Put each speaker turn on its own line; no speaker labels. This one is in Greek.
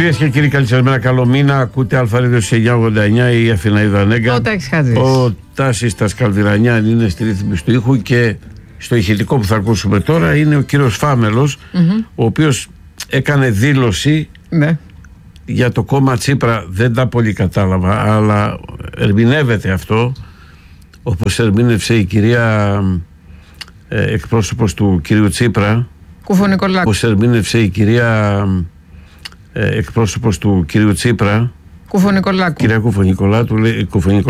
Κυρίες και κύριοι, καλησπέρα, καλό μήνα. Ακούτε Αλφα-Radio 989, η Αθηναίδα Νέγκα. Ο Τάσης τα Σκαλδυρανιάν είναι στη ρύθμιση του ήχου και στο ηχητικό που θα ακούσουμε τώρα είναι ο κύριος Φάμελος, ο οποίος έκανε δήλωση για το κόμμα Τσίπρα. Δεν τα πολύ κατάλαβα, αλλά ερμηνεύεται αυτό, όπως ερμήνευσε η κυρία εκπρόσωπος του κυρίου Τσίπρα,
Κουφονικολάκου.
όπως ερμήνευσε η κυρία εκπρόσωπος του κυρίου Τσίπρα,
Κουφονικολάκου.
κυρία Κουφονικολάκου,